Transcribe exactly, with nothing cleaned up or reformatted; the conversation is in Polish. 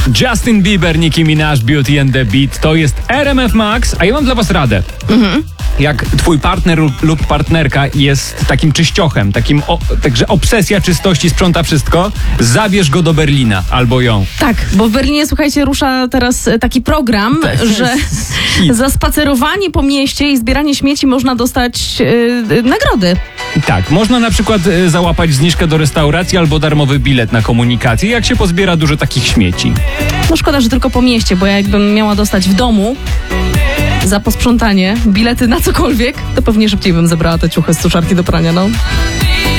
Justin Bieber, Nicki Minaj, Beauty and the Beat. To jest R M F Max, a ja mam dla was radę. Mhm. Jak twój partner lub, lub partnerka jest takim czyściochem, takim, o, także obsesja czystości sprząta wszystko, zabierz go do Berlina albo ją. Tak, bo w Berlinie, słuchajcie, rusza teraz taki program, że za spacerowanie po mieście i zbieranie śmieci można dostać yy, nagrody. Tak, można na przykład y, załapać zniżkę do restauracji albo darmowy bilet na komunikację, jak się pozbiera dużo takich śmieci. No szkoda, że tylko po mieście, bo ja jakbym miała dostać w domu za posprzątanie bilety na cokolwiek, to pewnie szybciej bym zebrała te ciuchy z suszarki do prania, no.